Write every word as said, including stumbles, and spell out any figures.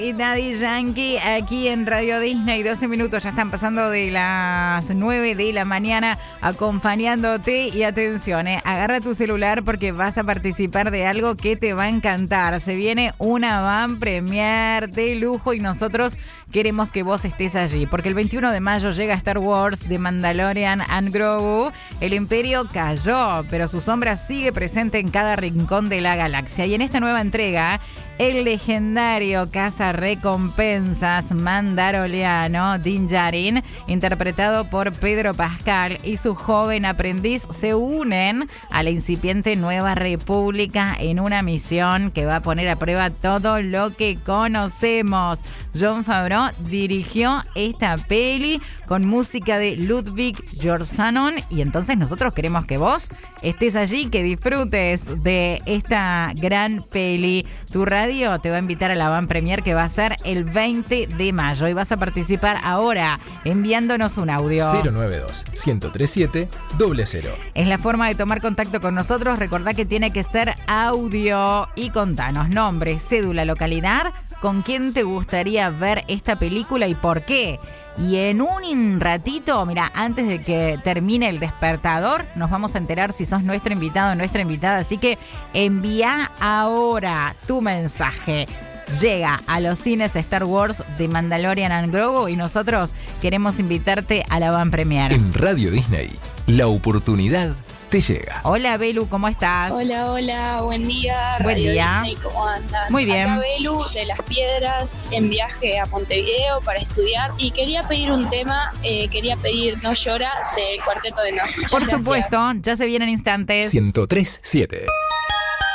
Y Daddy Yankee aquí en Radio Disney, doce minutos, ya están pasando de las nueve de la mañana acompañándote. Y atención, eh, agarra tu celular porque vas a participar de algo que te va a encantar. Se viene una van premier de lujo y nosotros queremos que vos estés allí, porque el veintiuno de mayo llega Star Wars, The Mandalorian and Grogu. El imperio cayó, pero su sombra sigue presente en cada rincón de la galaxia. Y en esta nueva entrega, el legendario cazarrecompensas mandaloriano Din Djarin, interpretado por Pedro Pascal, y su joven aprendiz se unen a la incipiente Nueva República en una misión que va a poner a prueba todo lo que conocemos. Jon Favreau dirigió esta peli con música de Ludwig Göransson y entonces nosotros queremos que vos estés allí, que disfrutes de esta gran peli. Tu radio te va a invitar a la van premier que va a ser el veinte de mayo y vas a participar ahora enviándonos un audio. cero nueve dos, uno cero tres siete, cero cero. Es la forma de tomar contacto con nosotros. Recordá que tiene que ser audio y contanos nombre, cédula, localidad, con quién te gustaría ver esta película y por qué. Y en un ratito, mira, antes de que termine el despertador, nos vamos a enterar si sos nuestro invitado o nuestra invitada. Así que envía ahora tu mensaje. Llega a los cines Star Wars de Mandalorian and Grogu y nosotros queremos invitarte a la van premier. En Radio Disney, la oportunidad te llega. Hola, Belu, ¿cómo estás? Hola, hola, buen día. Buen Radio día. Disney, ¿cómo andan? Muy bien. Acá Belu de Las Piedras, en viaje a Montevideo para estudiar. Y quería pedir un tema, eh, quería pedir No Llora del Cuarteto de Nos. Por Gracias. supuesto, ya se vienen instantes. ciento tres punto siete.